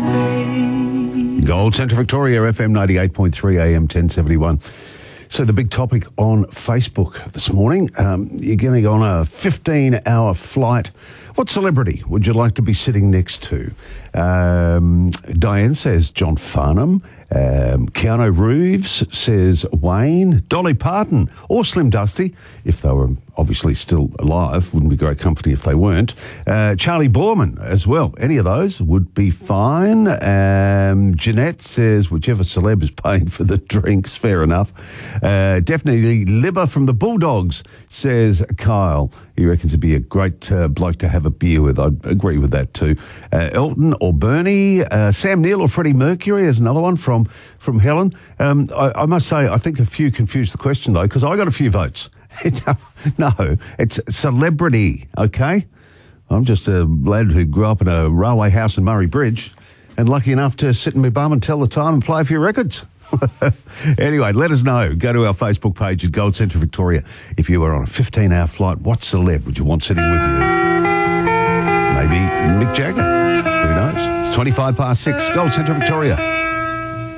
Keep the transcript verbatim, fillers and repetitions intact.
Gold Centre Victoria, F M ninety-eight point three, A M ten seventy-one. So the big topic on Facebook this morning, um, you're going on a fifteen-hour flight. What celebrity would you like to be sitting next to? Um, Diane says John Farnham. Um, Keanu Reeves says Wayne. Dolly Parton or Slim Dusty, if they were obviously still alive. Wouldn't be great company if they weren't. Uh, Charlie Borman as well. Any of those would be fine. Um, Jeanette says whichever celeb is paying for the drinks. Fair enough. Uh, definitely Libba from the Bulldogs, says Kyle. He reckons it'd be a great uh, bloke to have a beer with. I'd agree with that too. Uh, Elton or Bernie. Uh, Sam Neill or Freddie Mercury is another one from, from Helen. Um, I, I must say, I think a few confused the question though, because I got a few votes. No, it's celebrity, okay? I'm just a lad who grew up in a railway house in Murray Bridge and lucky enough to sit in my bum and tell the time and play a few records. Anyway, let us know. Go to our Facebook page at Gold Centre Victoria. If you were on a fifteen-hour flight, what celeb would you want sitting with you? Maybe Mick Jagger. Who knows? It's twenty-five past six, Gold Centre Victoria.